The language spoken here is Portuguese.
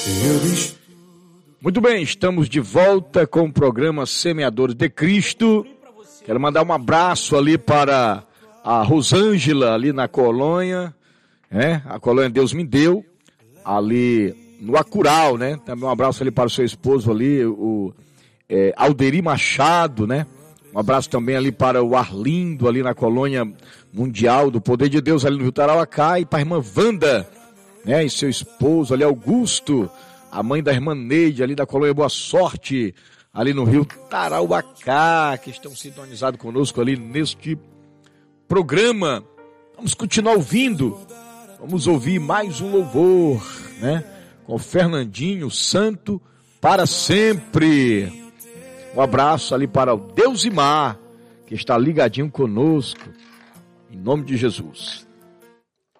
Muito bem, estamos de volta com o programa Semeadores de Cristo. Quero mandar um abraço ali para a Rosângela, ali na colônia, a colônia Deus Me Deu, ali no Acural, né? Também um abraço ali para o seu esposo ali, o Alderi Machado, né? Um abraço também ali para o Arlindo, ali na colônia Mundial do Poder de Deus, ali no Rio Tarauacá, e para a irmã Wanda, né? E seu esposo ali, Augusto, a mãe da irmã Neide, ali da colônia Boa Sorte, ali no Rio Tarauacá, que estão sintonizados conosco ali neste programa. Vamos continuar ouvindo, vamos ouvir mais um louvor, né? Com o Fernandinho Santo para sempre. Um abraço ali para o Deusimar, que está ligadinho conosco, em nome de Jesus.